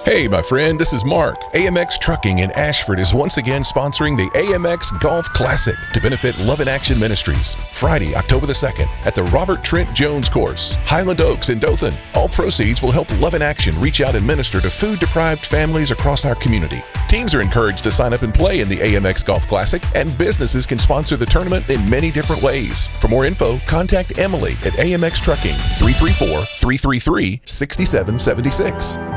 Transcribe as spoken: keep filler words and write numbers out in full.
Hey, my friend, this is Mark. A M X Trucking in Ashford is once again sponsoring the A M X Golf Classic to benefit Love in Action Ministries. Friday, October the second, at the Robert Trent Jones Course, Highland Oaks in Dothan. All proceeds will help Love in Action reach out and minister to food-deprived families across our community. Teams are encouraged to sign up and play in the A M X Golf Classic, and businesses can sponsor the tournament in many different ways. For more info, contact Emily at A M X Trucking, three three four, three three three, six seven seven six.